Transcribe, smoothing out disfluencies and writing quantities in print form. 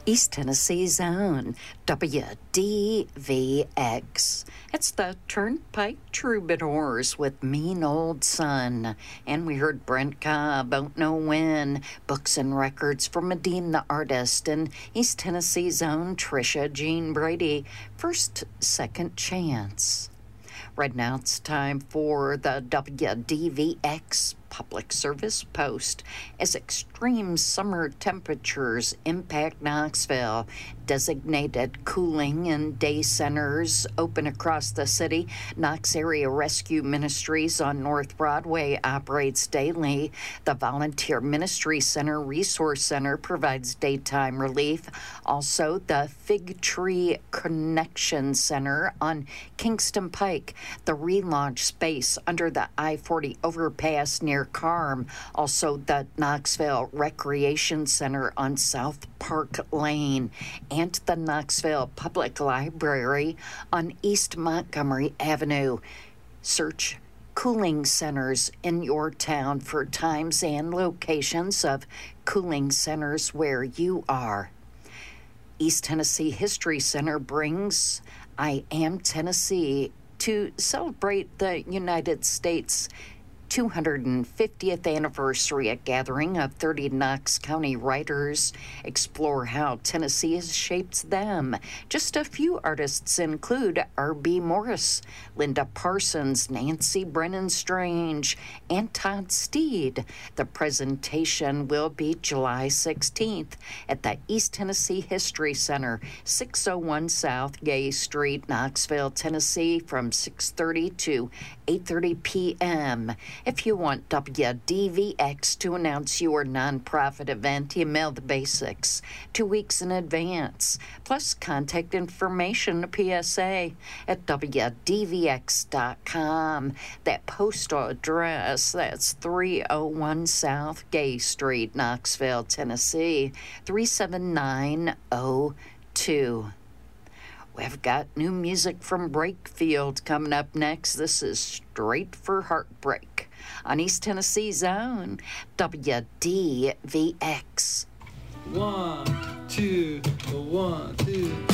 East Tennessee's own WDVX. It's the Turnpike Troubadours with Mean Old Sun. And we heard Brent Cobb, Don't Know When, books and records from Medine the Artist, and East Tennessee's own Trisha Jean Brady, First Second Chance. Right now it's time for the WDVX Public Service Post. As extreme summer temperatures impact Knoxville, designated cooling and day centers open across the city. Knox Area Rescue Ministries on North Broadway operates daily. The Volunteer Ministry Center Resource Center provides daytime relief. Also, the Fig Tree Connection Center on Kingston Pike, the relaunch space under the I-40 overpass near Carm. Also, the Knoxville Recreation Center on South Park Lane, and the Knoxville Public Library on East Montgomery Avenue. Search cooling centers in your town for times and locations of cooling centers where you are. East Tennessee History Center brings I Am Tennessee to celebrate the United States 250th anniversary. A gathering of 30 Knox County writers explore how Tennessee has shaped them. Just a few artists include R.B. Morris, Linda Parsons, Nancy Brennan Strange, and Todd Steed. The presentation will be July 16th at the East Tennessee History Center, 601 South Gay Street, Knoxville, Tennessee, from 6:30 to 8:30 p.m. If you want WDVX to announce your nonprofit event, email the basics 2 weeks in advance. Plus, contact information to PSA at WDVX.com. That postal address, that's 301 South Gay Street, Knoxville, Tennessee, 37902. We've got new music from Brakefield coming up next. This is Straight for Heartbreak on East Tennessee's own WDVX. 1, 2, 1, 2.